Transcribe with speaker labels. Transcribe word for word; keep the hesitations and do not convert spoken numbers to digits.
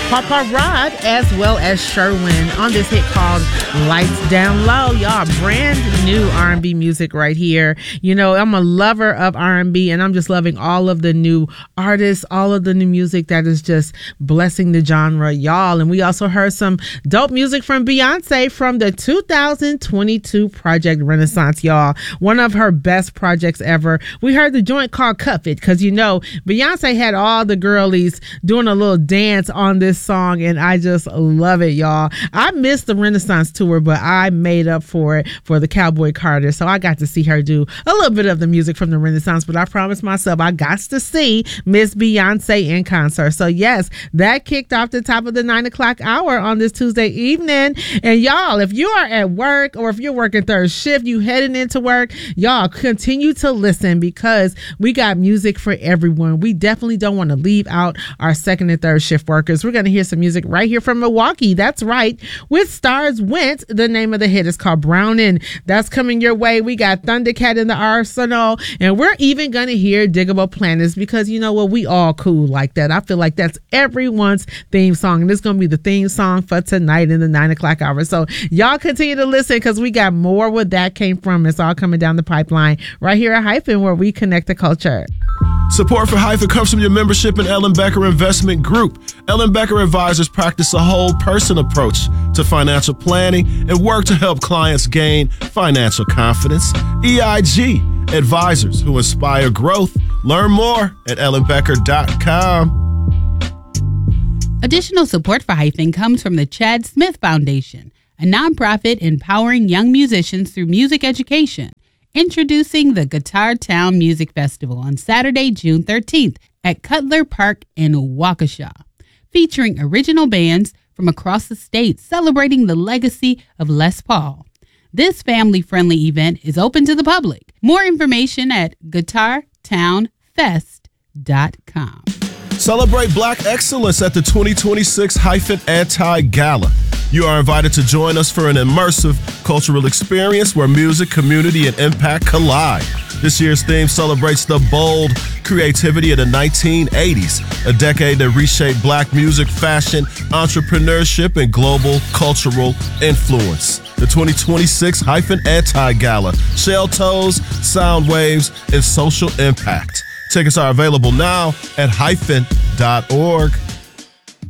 Speaker 1: Papa Rod as well as Sherwin on this hit called Lights Down Low. Y'all, brand new R and B music right here. You know, I'm a lover of R and B, and I'm just loving all of the new artists, all of the new music that is just blessing the genre, y'all. And we also heard some dope music from Beyonce from the two thousand twenty-two Project Renaissance, y'all. One of her best projects ever. We heard the joint called Cuff It, because you know Beyonce had all the girlies doing a little dance on this song, and I just love it, y'all. I missed the Renaissance tour, but I made up for it for the Cowboy Carter, so I got to see her do a little bit of the music from the Renaissance. But I promised myself I got to see Miss Beyonce in concert. So yes, that kicked off the top of the nine o'clock hour on this Tuesday evening. And y'all, if you are at work or if you're working third shift, you heading into work, y'all continue to listen, because we got music for everyone. We definitely don't want to leave out our second and third shift workers. We're going to hear some music right here from Milwaukee. That's right, with Stars Went. The name of the hit is called Brownin'. That's coming your way. We got Thundercat in the arsenal, and we're even going to hear Diggable Planets, because you know what, we all cool like that. I feel like that's everyone's theme song, and it's going to be the theme song for tonight in the nine o'clock hour. So y'all continue to listen, because we got more where that came from. It's all coming down the pipeline right here at Hyphen, where we connect the culture.
Speaker 2: Support for Hyphen comes from your membership in Ellen Becker Investment Group. Ellen Becker Advisors practice a whole person approach to financial planning and work to help clients gain financial confidence. E I G Advisors, who inspire growth. Learn more at ellen becker dot com.
Speaker 3: Additional support for Hyphen comes from the Chad Smith Foundation, a nonprofit empowering young musicians through music education. Introducing the Guitar Town Music Festival on Saturday, June thirteenth at Cutler Park in Waukesha, featuring original bands from across the state celebrating the legacy of Les Paul. This family-friendly event is open to the public. More information at guitar town fest dot com.
Speaker 2: Celebrate Black excellence at the twenty twenty-six Hyphen Anti-Gala. You are invited to join us for an immersive cultural experience where music, community, and impact collide. This year's theme celebrates the bold creativity of the nineteen eighties, a decade that reshaped Black music, fashion, entrepreneurship, and global cultural influence. The twenty twenty-six Hyphen Anti-Gala, Shell Toes, Sound Waves, and Social Impact. Tickets are available now at hyphen dot org.